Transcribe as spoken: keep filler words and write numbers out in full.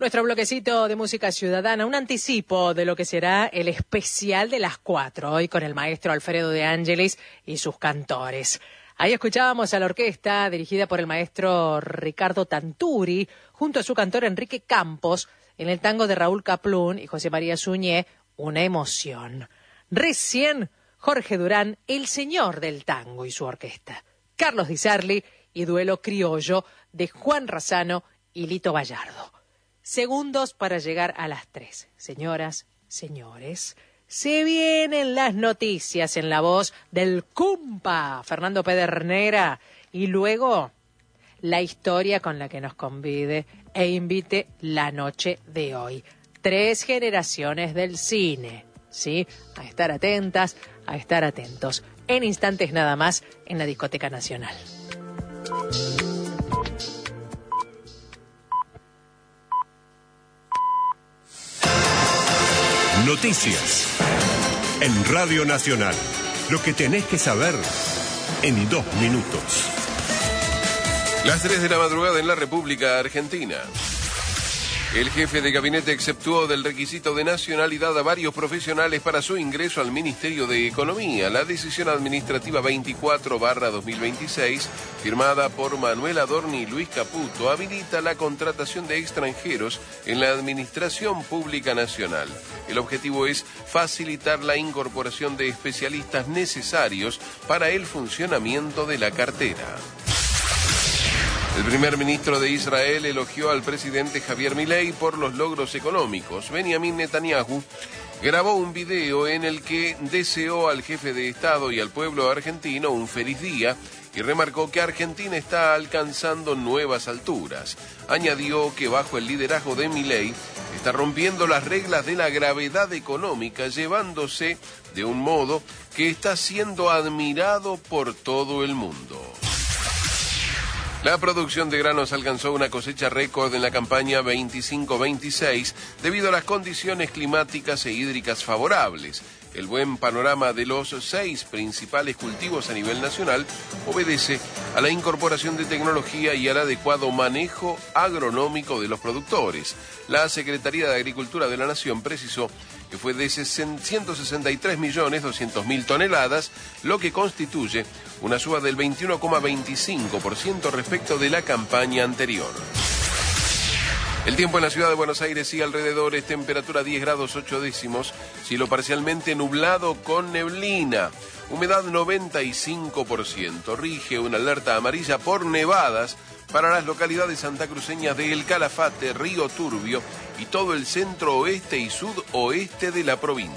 Nuestro bloquecito de música ciudadana, un anticipo de lo que será el especial de las cuatro, hoy con el maestro Alfredo De Angelis y sus cantores. Ahí escuchábamos a la orquesta dirigida por el maestro Ricardo Tanturi, junto a su cantor Enrique Campos, en el tango de Raúl Kaplún y José María Suñé, Una emoción. Recién Jorge Durán, el señor del tango y su orquesta. Carlos Di Sarli y Duelo Criollo de Juan Razzano y Lito Bayardo. Segundos para llegar a las tres. Señoras, señores, se vienen las noticias en la voz del Cumpa, Fernando Pedernera, y luego la historia con la que nos convide e invite la noche de hoy. Tres generaciones del cine, ¿sí? A estar atentas, a estar atentos. En instantes nada más en la Discoteca Nacional. Noticias en Radio Nacional. Lo que tenés que saber en dos minutos. Las tres de la madrugada en la República Argentina. El jefe de gabinete exceptuó del requisito de nacionalidad a varios profesionales para su ingreso al Ministerio de Economía. La decisión administrativa veinticuatro barra dos mil veintiséis, firmada por Manuel Adorni y Luis Caputo, habilita la contratación de extranjeros en la Administración Pública Nacional. El objetivo es facilitar la incorporación de especialistas necesarios para el funcionamiento de la cartera. El primer ministro de Israel elogió al presidente Javier Milei por los logros económicos. Benjamin Netanyahu grabó un video en el que deseó al jefe de Estado y al pueblo argentino un feliz día y remarcó que Argentina está alcanzando nuevas alturas. Añadió que bajo el liderazgo de Milei está rompiendo las reglas de la gravedad económica, llevándose de un modo que está siendo admirado por todo el mundo. La producción de granos alcanzó una cosecha récord en la campaña veinticinco veintiséis debido a las condiciones climáticas e hídricas favorables. El buen panorama de los seis principales cultivos a nivel nacional obedece a la incorporación de tecnología y al adecuado manejo agronómico de los productores. La Secretaría de Agricultura de la Nación precisó que fue de ciento sesenta y tres millones doscientas mil toneladas, lo que constituye una suba del veintiuno coma veinticinco por ciento respecto de la campaña anterior. El tiempo en la ciudad de Buenos Aires y alrededores, temperatura diez grados ocho décimos, cielo parcialmente nublado con neblina, humedad noventa y cinco por ciento, rige una alerta amarilla por nevadas para las localidades santacruceñas de El Calafate, Río Turbio y todo el centro oeste y sudoeste de la provincia.